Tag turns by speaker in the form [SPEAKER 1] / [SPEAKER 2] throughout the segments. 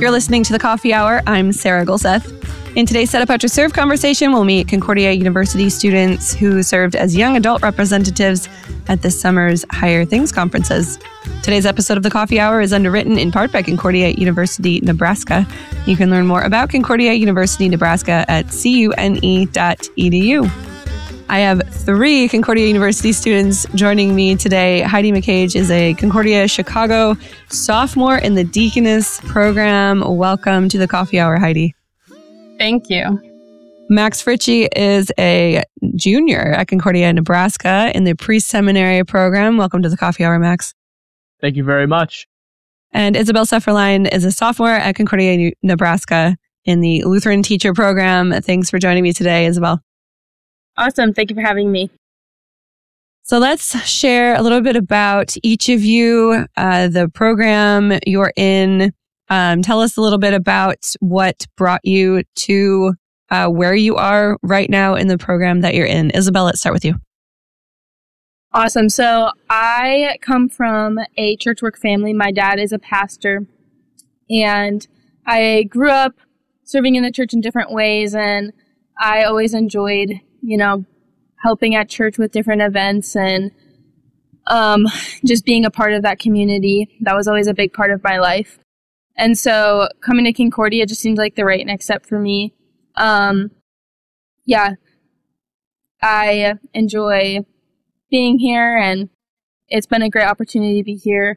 [SPEAKER 1] You're listening to The Coffee Hour. I'm Sarah Gulseth. In today's Set Apart to Serve conversation, we'll meet Concordia University students who served as young adult representatives at this summer's Higher Things conferences. Today's episode of The Coffee Hour is underwritten in part by Concordia University, Nebraska. You can learn more about Concordia University, Nebraska at cune.edu. I have three Concordia University students joining me today. Heidi McCage is a Concordia Chicago sophomore in the Deaconess program. Welcome to The Coffee Hour, Heidi.
[SPEAKER 2] Thank you.
[SPEAKER 1] Max Fritchie is a junior at Concordia, Nebraska in the pre-seminary program. Welcome to The Coffee Hour, Max.
[SPEAKER 3] Thank you very much.
[SPEAKER 1] And Isabel Sefferline is a sophomore at Concordia, Nebraska in the Lutheran teacher program. Thanks for joining me today, Isabel.
[SPEAKER 2] Awesome. Thank you for having me.
[SPEAKER 1] So let's share a little bit about each of you, the program you're in. Tell us a little bit about what brought you to where you are right now in the program that you're in. Isabel, let's start with you.
[SPEAKER 2] Awesome. So I come from a church work family. My dad is a pastor, and I grew up serving in the church in different ways, and I always enjoyed helping at church with different events and just being a part of that community. That was always a big part of my life. And so coming to Concordia just seemed like the right next step for me. I enjoy being here, and it's been a great opportunity to be here.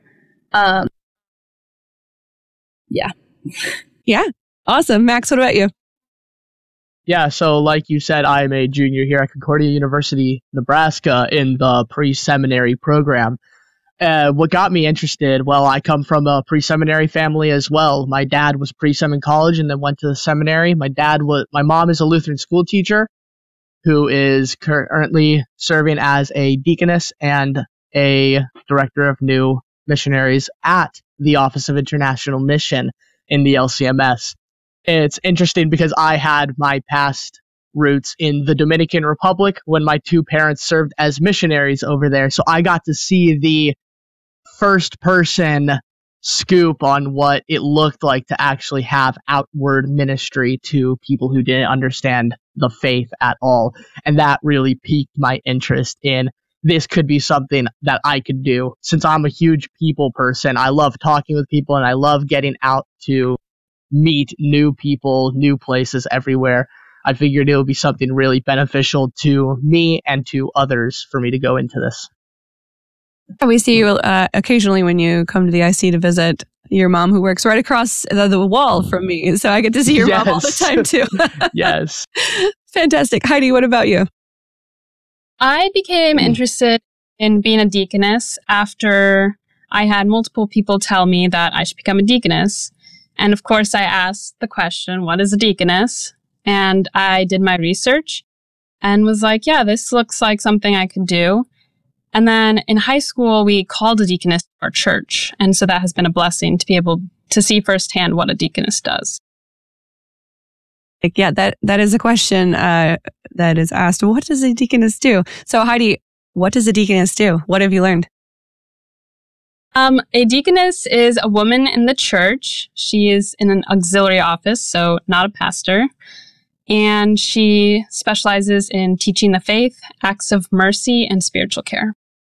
[SPEAKER 1] Yeah. Awesome. Max, what about you?
[SPEAKER 3] Yeah, so like you said, I'm a junior here at Concordia University, Nebraska in the pre-seminary program. What got me interested, well, I come from a pre-seminary family as well. My dad was pre-sem in college and then went to the seminary. My mom is a Lutheran school teacher who is currently serving as a deaconess and a director of new missionaries at the Office of International Mission in the LCMS. It's interesting because I had my past roots in the Dominican Republic when my two parents served as missionaries over there. So I got to see the first-person scoop on what it looked like to actually have outward ministry to people who didn't understand the faith at all. And that really piqued my interest in this could be something that I could do. Since I'm a huge people person, I love talking with people and I love getting out to meet new people, new places everywhere. I figured it would be something really beneficial to me and to others for me to go into this.
[SPEAKER 1] We see you occasionally when you come to the IC to visit your mom, who works right across the wall from me. So I get to see your mom all the time too.
[SPEAKER 3] Yes.
[SPEAKER 1] Fantastic. Heidi, what about you?
[SPEAKER 2] I became interested in being a deaconess after I had multiple people tell me that I should become a deaconess. And of course, I asked the question, what is a deaconess? And I did my research and was like, yeah, this looks like something I could do. And then in high school, we called a deaconess to our church. And so that has been a blessing to be able to see firsthand what a deaconess does.
[SPEAKER 1] Yeah, that is a question that is asked. What does a deaconess do? So Heidi, what does a deaconess do? What have you learned?
[SPEAKER 2] A deaconess is a woman in the church. She is in an auxiliary office, so not a pastor. And she specializes in teaching the faith, acts of mercy, and spiritual care.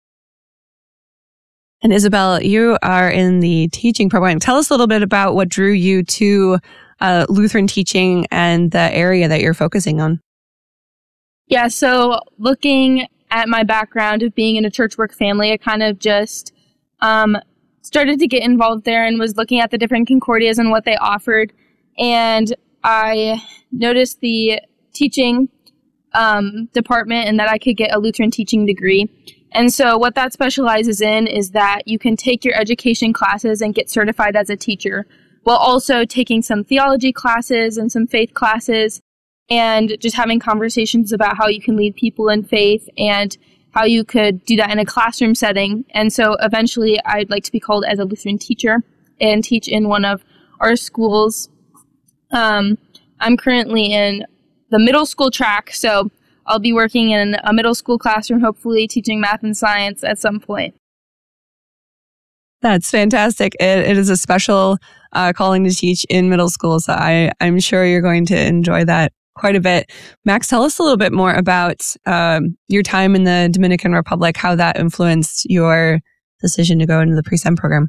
[SPEAKER 1] And Isabel, you are in the teaching program. Tell us a little bit about what drew you to Lutheran teaching and the area that you're focusing on.
[SPEAKER 2] Yeah, so looking at my background of being in a church work family, I kind of just started to get involved there and was looking at the different Concordias and what they offered. And I noticed the teaching department and that I could get a Lutheran teaching degree. And so what that specializes in is that you can take your education classes and get certified as a teacher, while also taking some theology classes and some faith classes, and just having conversations about how you can lead people in faith and how you could do that in a classroom setting. And so eventually I'd like to be called as a Lutheran teacher and teach in one of our schools. I'm currently in the middle school track, so I'll be working in a middle school classroom, hopefully teaching math and science at some point.
[SPEAKER 1] That's fantastic. It is a special calling to teach in middle school, so I'm sure you're going to enjoy that quite a bit. Max, tell us a little bit more about your time in the Dominican Republic, how that influenced your decision to go into the pre-sem program.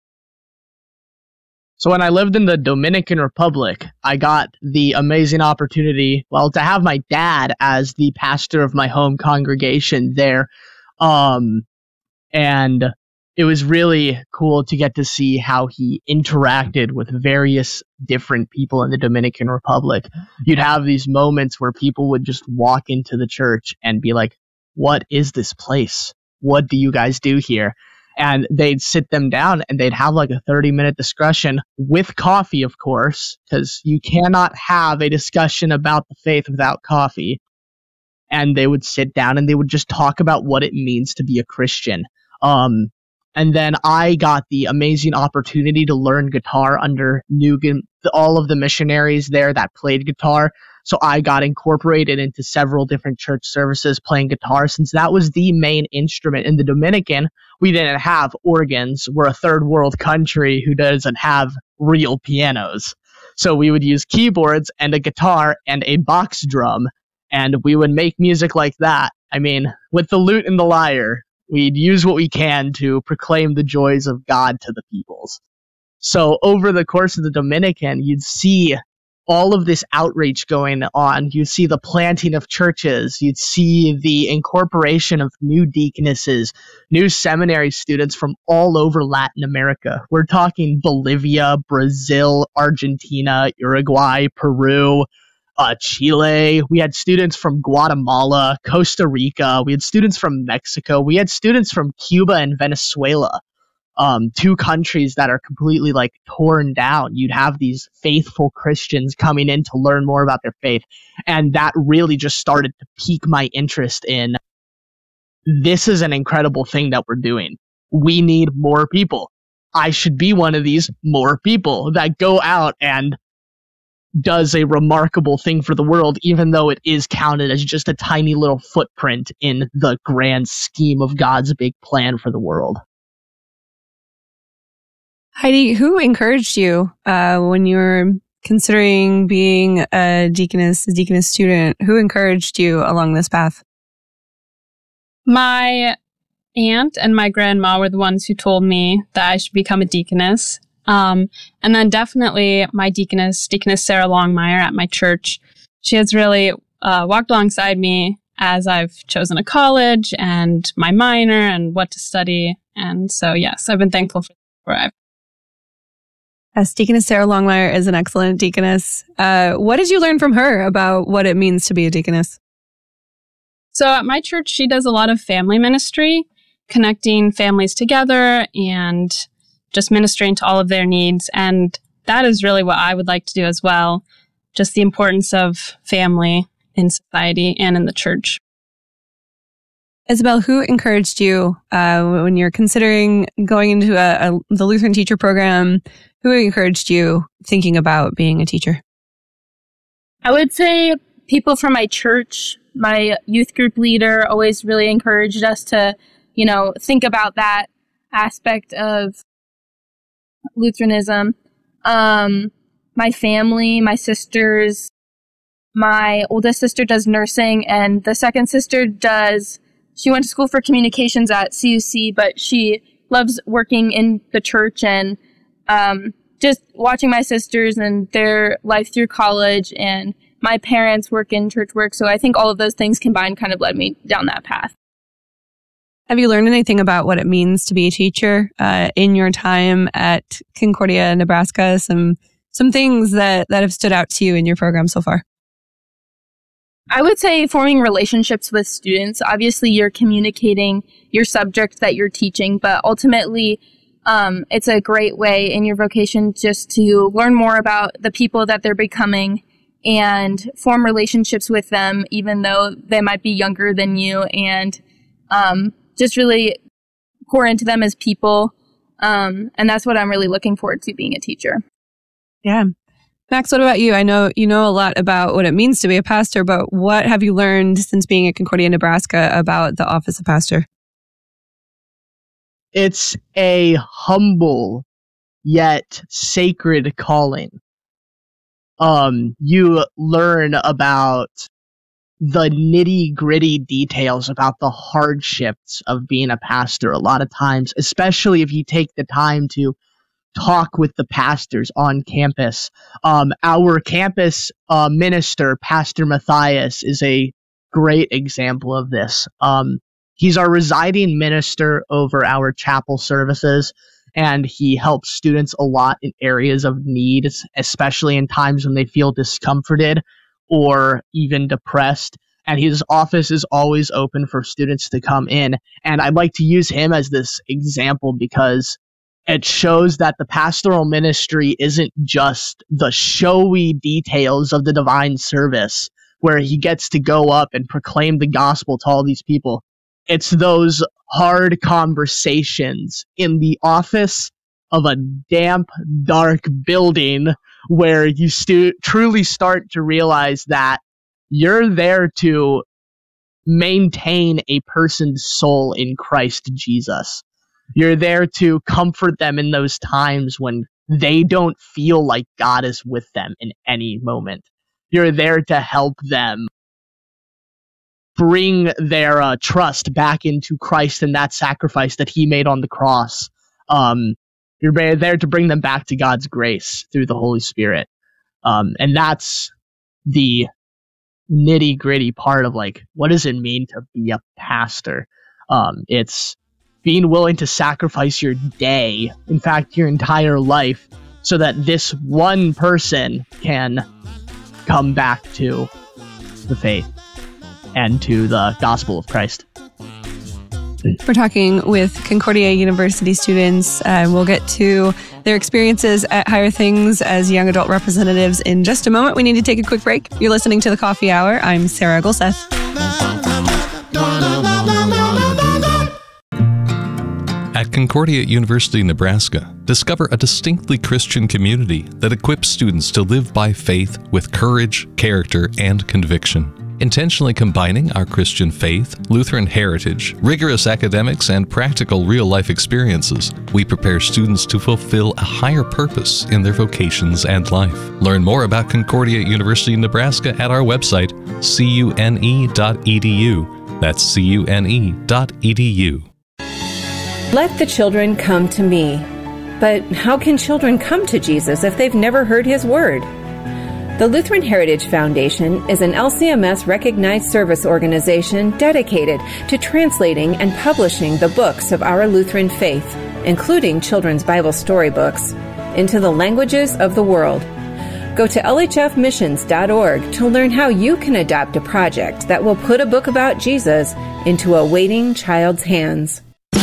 [SPEAKER 3] So when I lived in the Dominican Republic, I got the amazing opportunity, to have my dad as the pastor of my home congregation there. And it was really cool to get to see how he interacted with various different people in the Dominican Republic. You'd have these moments where people would just walk into the church and be like, "What is this place? What do you guys do here?" And they'd sit them down and they'd have like a 30-minute discussion with coffee, of course, because you cannot have a discussion about the faith without coffee. And they would sit down and they would just talk about what it means to be a Christian. And then I got the amazing opportunity to learn guitar under Nugent, all of the missionaries there that played guitar. So I got incorporated into several different church services playing guitar, since that was the main instrument. In the Dominican, we didn't have organs. We're a third world country who doesn't have real pianos. So we would use keyboards and a guitar and a box drum, and we would make music like that. I mean, with the lute and the lyre, we'd use what we can to proclaim the joys of God to the peoples. So over the course of the Dominican, you'd see all of this outreach going on. You'd see the planting of churches. You'd see the incorporation of new deaconesses, new seminary students from all over Latin America. We're talking Bolivia, Brazil, Argentina, Uruguay, Peru, Chile. We had students from Guatemala, Costa Rica. We had students from Mexico. We had students from Cuba and Venezuela. Two countries that are completely like torn down. You'd have these faithful Christians coming in to learn more about their faith. And that really just started to pique my interest in, this is an incredible thing that we're doing. We need more people. I should be one of these more people that go out and does a remarkable thing for the world, even though it is counted as just a tiny little footprint in the grand scheme of God's big plan for the world.
[SPEAKER 1] Heidi, who encouraged you when you were considering being a deaconess student? Who encouraged you along this path?
[SPEAKER 4] My aunt and my grandma were the ones who told me that I should become a deaconess. And then definitely my deaconess Sarah Longmire at my church. She has really walked alongside me as I've chosen a college and my minor and what to study. And so, yes, I've been thankful for where I've.
[SPEAKER 1] Yes, Deaconess Sarah Longmire is an excellent deaconess. What did you learn from her about what it means to be a deaconess?
[SPEAKER 4] So at my church, she does a lot of family ministry, connecting families together and just ministering to all of their needs. And that is really what I would like to do as well. Just the importance of family in society and in the church.
[SPEAKER 1] Isabel, who encouraged you when you're considering going into the Lutheran teacher program? Who encouraged you thinking about being a teacher?
[SPEAKER 2] I would say people from my church. My youth group leader always really encouraged us to, think about that aspect of Lutheranism. My family, my sisters, my oldest sister does nursing, and the second sister she went to school for communications at CUC, but she loves working in the church and just watching my sisters and their life through college, and my parents work in church work. So I think all of those things combined kind of led me down that path.
[SPEAKER 1] Have you learned anything about what it means to be a teacher in your time at Concordia, Nebraska? Some things that have stood out to you in your program so far?
[SPEAKER 2] I would say forming relationships with students. Obviously, you're communicating your subject that you're teaching, but ultimately, it's a great way in your vocation just to learn more about the people that they're becoming and form relationships with them, even though they might be younger than you, and just really pour into them as people. And that's what I'm really looking forward to being a teacher.
[SPEAKER 1] Yeah. Max, what about you? I know you know a lot about what it means to be a pastor, but what have you learned since being at Concordia, Nebraska about the office of pastor?
[SPEAKER 3] It's a humble yet sacred calling. You learn about the nitty-gritty details about the hardships of being a pastor a lot of times, especially if you take the time to talk with the pastors on campus. Our campus minister, Pastor Matthias, is a great example of this. He's our residing minister over our chapel services, and he helps students a lot in areas of need, especially in times when they feel discomforted or even depressed. And his office is always open for students to come in. And I'd like to use him as this example because it shows that the pastoral ministry isn't just the showy details of the divine service where he gets to go up and proclaim the gospel to all these people. It's those hard conversations in the office of a damp, dark building where you truly start to realize that you're there to maintain a person's soul in Christ Jesus. You're there to comfort them in those times when they don't feel like God is with them in any moment. You're there to help them bring their trust back into Christ and that sacrifice that he made on the cross. You're there to bring them back to God's grace through the Holy Spirit. And that's the nitty-gritty part of, like, what does it mean to be a pastor? It's being willing to sacrifice your day, in fact, your entire life, so that this one person can come back to the faith and to the gospel of Christ.
[SPEAKER 1] We're talking with Concordia University students. We'll get to their experiences at Higher Things as young adult representatives in just a moment. We need to take a quick break. You're listening to The Coffee Hour. I'm Sarah Gulseth.
[SPEAKER 5] At Concordia University, Nebraska, discover a distinctly Christian community that equips students to live by faith with courage, character, and conviction. Intentionally combining our Christian faith, Lutheran heritage, rigorous academics, and practical real-life experiences, we prepare students to fulfill a higher purpose in their vocations and life. Learn more about Concordia University, Nebraska at our website, cune.edu. That's cune.edu.
[SPEAKER 6] Let the children come to me. But how can children come to Jesus if they've never heard his word? The Lutheran Heritage Foundation is an LCMS-recognized service organization dedicated to translating and publishing the books of our Lutheran faith, including children's Bible storybooks, into the languages of the world. Go to lhfmissions.org to learn how you can adopt a project that will put a book about Jesus into a waiting child's hands.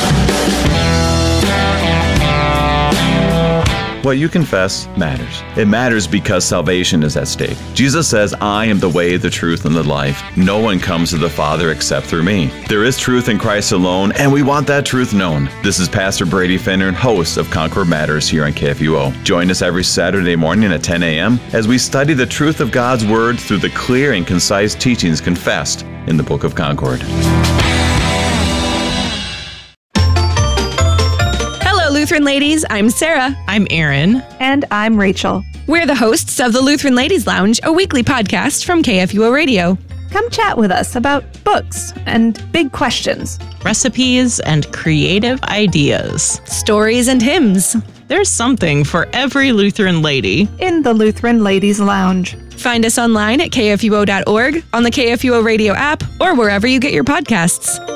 [SPEAKER 7] What you confess matters. It matters because salvation is at stake. Jesus says, I am the way, the truth, and the life. No one comes to the Father except through me. There is truth in Christ alone, and we want that truth known. This is Pastor Brady Finner, host of Concord Matters here on KFUO. Join us every Saturday morning at 10 a.m. as we study the truth of God's Word through the clear and concise teachings confessed in the Book of Concord.
[SPEAKER 1] Lutheran Ladies, I'm Sarah.
[SPEAKER 8] I'm Erin.
[SPEAKER 9] And I'm Rachel.
[SPEAKER 1] We're the hosts of the Lutheran Ladies Lounge, a weekly podcast from KFUO Radio.
[SPEAKER 9] Come chat with us about books and big questions,
[SPEAKER 8] recipes and creative ideas,
[SPEAKER 1] stories and hymns.
[SPEAKER 8] There's something for every Lutheran lady
[SPEAKER 9] in the Lutheran Ladies Lounge.
[SPEAKER 1] Find us online at kfuo.org, on the KFUO Radio app, or wherever you get your podcasts.